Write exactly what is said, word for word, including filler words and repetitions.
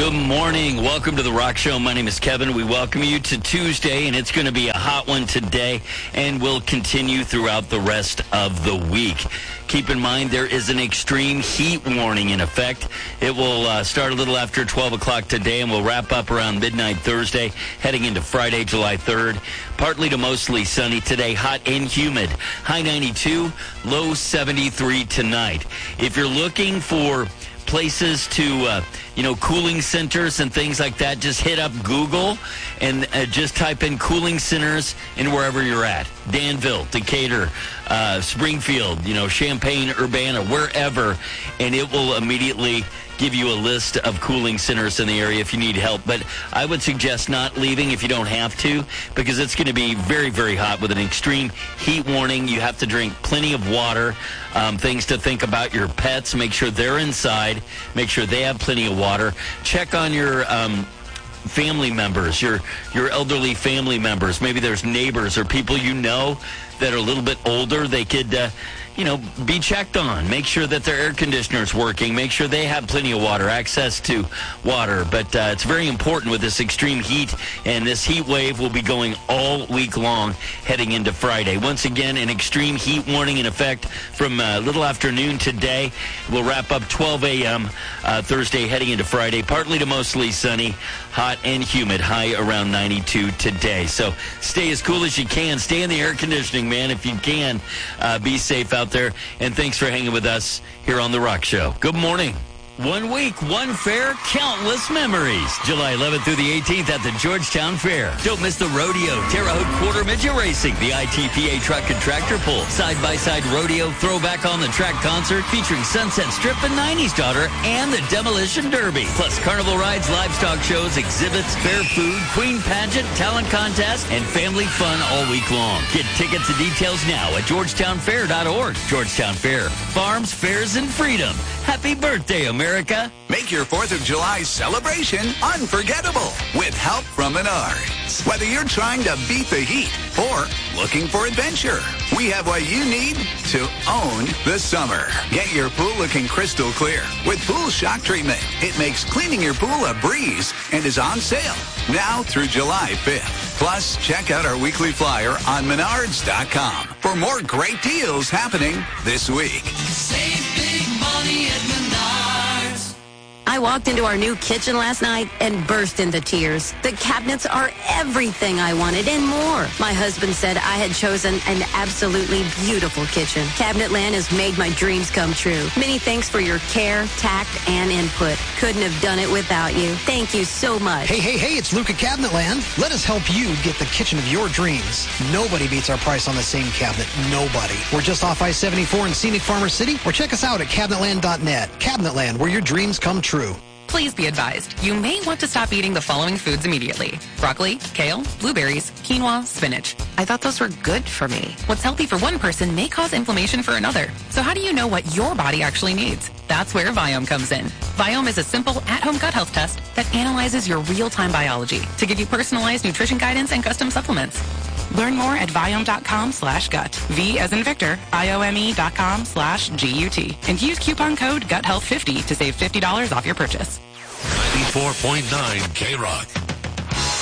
Good morning. Welcome to The Rock Show. My name is Kevin. We welcome you to Tuesday, and it's going to be a hot one today, and will continue throughout the rest of the week. Keep in mind there is an extreme heat warning in effect. It will uh, start a little after twelve o'clock today, and will wrap up around midnight Thursday, heading into Friday, July third. Partly to mostly sunny today, hot and humid. High ninety-two, low seventy-three tonight. If you're looking for places to, uh, you know, cooling centers and things like that, just hit up Google and uh, just type in cooling centers in wherever you're at. Danville, Decatur, uh, Springfield, you know, Champaign, Urbana, wherever, and it will immediately give you a list of cooling centers in the area if you need help. But I would suggest not leaving if you don't have to, because it's going to be very, very hot with an extreme heat warning. You have to drink plenty of water. Um, things to think about: your pets. Make sure they're inside. Make sure they have plenty of water. Check on your um, family members, your your elderly family members. Maybe there's neighbors or people you know that are a little bit older. They could uh, you know, be checked on. Make sure that their air conditioner's working. Make sure they have plenty of water, access to water. But uh, it's very important with this extreme heat, and this heat wave will be going all week long heading into Friday. Once again, an extreme heat warning in effect from a uh, little afternoon today. We'll wrap up twelve a.m. Uh, Thursday heading into Friday. Partly to mostly sunny, hot and humid, high around ninety-two today. So stay as cool as you can. Stay in the air conditioning, man, if you can. Uh, be safe out there, and thanks for hanging with us here on The Rock Show. Good morning. One week, one fair, countless memories. July eleventh through the eighteenth at the Georgetown Fair. Don't miss the rodeo, Terre Haute Quarter Midget Racing, the I T P A Truck and Tractor Pull, side-by-side rodeo, throwback on the track concert featuring Sunset Strip and nineties Daughter, and the Demolition Derby. Plus carnival rides, livestock shows, exhibits, fair food, queen pageant, talent contest, and family fun all week long. Get tickets and details now at georgetown fair dot org. Georgetown Fair, farms, fairs, and freedom. Happy birthday, America. Make your fourth of July celebration unforgettable with help from Menards. Whether you're trying to beat the heat or looking for adventure, we have what you need to own the summer. Get your pool looking crystal clear with Pool Shock Treatment. It makes cleaning your pool a breeze and is on sale now through July fifth. Plus, check out our weekly flyer on menards dot com for more great deals happening this week. Save big money at Menards. I walked into our new kitchen last night and burst into tears. The cabinets are everything I wanted and more. My husband said I had chosen an absolutely beautiful kitchen. Cabinetland has made my dreams come true. Many thanks for your care, tact, and input. Couldn't have done it without you. Thank you so much. Hey, hey, hey, it's Luke at Cabinetland. Let us help you get the kitchen of your dreams. Nobody beats our price on the same cabinet. Nobody. We're just off I seventy-four in scenic Farmer City, or check us out at cabinetland dot net. Cabinetland, where your dreams come true. Please be advised, you may want to stop eating the following foods immediately: broccoli, kale, blueberries, quinoa, spinach. I thought those were good for me. What's healthy for one person may cause inflammation for another. So how do you know what your body actually needs? That's where Viome comes in. Viome is a simple at-home gut health test that analyzes your real-time biology to give you personalized nutrition guidance and custom supplements. Learn more at Viome.com slash gut. V as in Victor, I-O-M-E dot com slash G-U-T. And use coupon code gut health fifty to save fifty dollars off your purchase. ninety-four point nine K-Rock.